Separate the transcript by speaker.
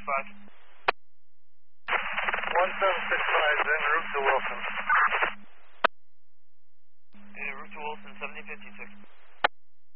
Speaker 1: 1765 en route to Wilson.
Speaker 2: En route to Wilson, 7056.